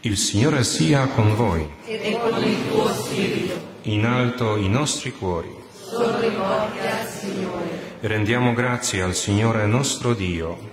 Il Signore sia con voi. E con il tuo spirito. In alto i nostri cuori. Sono rivolti al Signore. Rendiamo grazie al Signore nostro Dio.